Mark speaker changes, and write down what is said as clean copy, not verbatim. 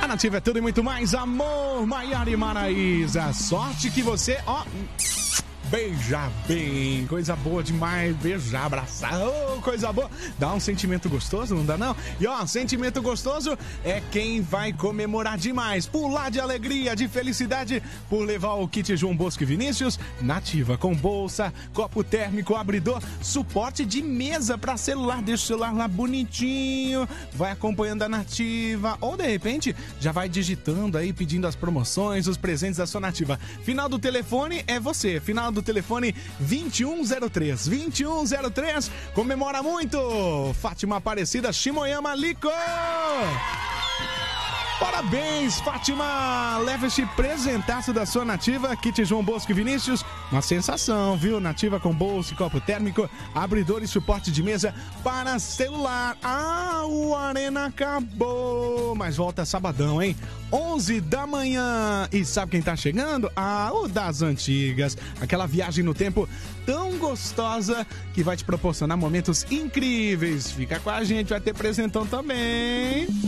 Speaker 1: Nativa é tudo e muito mais amor, Maiara e Maraísa. Sorte que você, beija bem, coisa boa demais, beijar, abraçar, coisa boa, dá um sentimento gostoso, não dá não? E sentimento gostoso é quem vai comemorar demais, pular de alegria, de felicidade, por levar o kit João Bosco e Vinícius, Nativa com bolsa, copo térmico, abridor, suporte de mesa para celular, deixa o celular lá bonitinho, vai acompanhando a Nativa, ou de repente já vai digitando aí, pedindo as promoções, os presentes da sua Nativa. Final do telefone é você, final do telefone 2103, comemora muito, Fátima Aparecida Shimoyama Lico. Parabéns, Fátima! Leva este presentaço da sua Nativa, kit João Bosco e Vinícius. Uma sensação, viu? Nativa com bolsa e copo térmico, abridor e suporte de mesa para celular. O Arena acabou, mas volta sabadão, hein? 11 da manhã. E sabe quem tá chegando? O das antigas. Aquela viagem no tempo tão gostosa que vai te proporcionar momentos incríveis. Fica com a gente, vai ter presentão também.